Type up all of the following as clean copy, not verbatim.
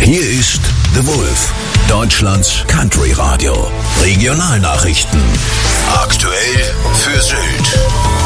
Hier ist The Wolf, Deutschlands Country Radio. Regionalnachrichten. Aktuell für Sylt.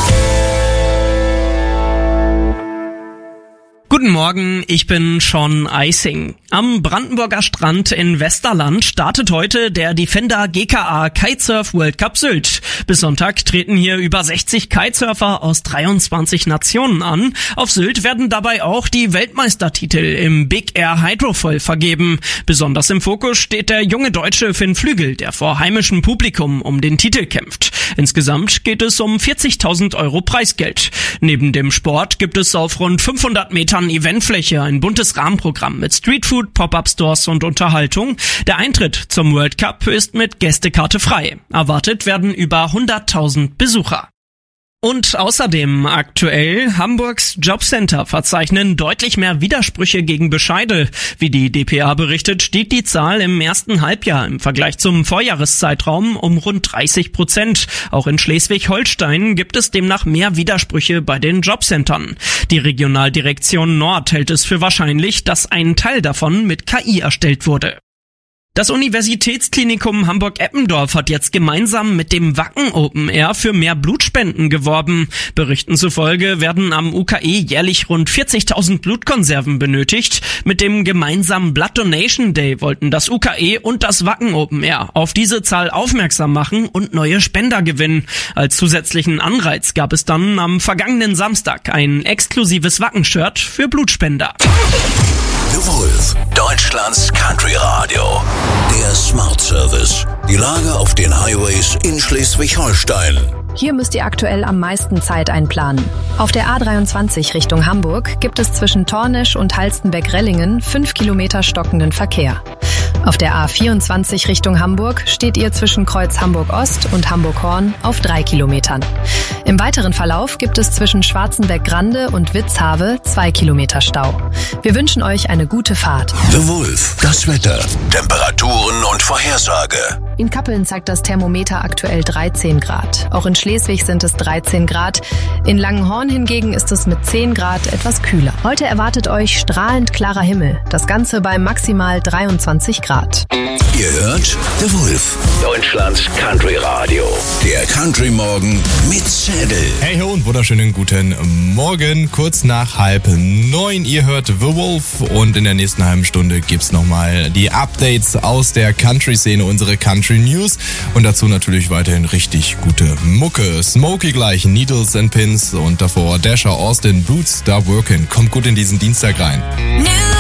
Guten Morgen, ich bin Sean Eising. Am Brandenburger Strand in Westerland startet heute der Defender GKA Kitesurf World Cup Sylt. Bis Sonntag treten hier über 60 Kitesurfer aus 23 Nationen an. Auf Sylt werden dabei auch die Weltmeistertitel im Big Air Hydrofoil vergeben. Besonders im Fokus steht der junge Deutsche Finn Flügel, der vor heimischem Publikum um den Titel kämpft. Insgesamt geht es um 40.000 Euro Preisgeld. Neben dem Sport gibt es auf rund 500 Metern Eventfläche ein buntes Rahmenprogramm mit Streetfood, Pop-Up-Stores und Unterhaltung. Der Eintritt zum World Cup ist mit Gästekarte frei. Erwartet werden über 100.000 Besucher. Und außerdem aktuell, Hamburgs Jobcenter verzeichnen deutlich mehr Widersprüche gegen Bescheide. Wie die dpa berichtet, stieg die Zahl im ersten Halbjahr im Vergleich zum Vorjahreszeitraum um rund 30%. Auch in Schleswig-Holstein gibt es demnach mehr Widersprüche bei den Jobcentern. Die Regionaldirektion Nord hält es für wahrscheinlich, dass ein Teil davon mit KI erstellt wurde. Das Universitätsklinikum Hamburg-Eppendorf hat jetzt gemeinsam mit dem Wacken Open Air für mehr Blutspenden geworben. Berichten zufolge werden am UKE jährlich rund 40.000 Blutkonserven benötigt. Mit dem gemeinsamen Blood Donation Day wollten das UKE und das Wacken Open Air auf diese Zahl aufmerksam machen und neue Spender gewinnen. Als zusätzlichen Anreiz gab es dann am vergangenen Samstag ein exklusives Wacken-Shirt für Blutspender. The Wolf, Deutschlands Country Radio. Der Smart Service. Die Lage auf den Highways in Schleswig-Holstein. Hier müsst ihr aktuell am meisten Zeit einplanen. Auf der A23 Richtung Hamburg gibt es zwischen Tornisch und Halstenbeck-Rellingen 5 Kilometer stockenden Verkehr. Auf der A24 Richtung Hamburg steht ihr zwischen Kreuz Hamburg-Ost und Hamburg-Horn auf 3 Kilometern. Im weiteren Verlauf gibt es zwischen Schwarzenberg-Grande und Witzhave 2 Kilometer Stau. Wir wünschen euch eine gute Fahrt. The Wolf, das Wetter, Temperaturen und Vorhersage. In Kappeln zeigt das Thermometer aktuell 13 Grad. Auch in Schleswig sind es 13 Grad. In Langenhorn hingegen ist es mit 10 Grad etwas kühler. Heute erwartet euch strahlend klarer Himmel. Das Ganze bei maximal 23 Grad. Ihr hört The Wolf, Deutschlands Country Radio. Der Country Morgen mit Zedel. Hey ho und wunderschönen guten Morgen. Kurz nach 8:30. Ihr hört The Wolf und in der nächsten halben Stunde gibt's nochmal die Updates aus der Country-Szene, unsere Country News und dazu natürlich weiterhin richtig gute Mucke. Smokey gleich, Needles and Pins und davor Dasher Austin, Boots Start Working. Kommt gut in diesen Dienstag rein.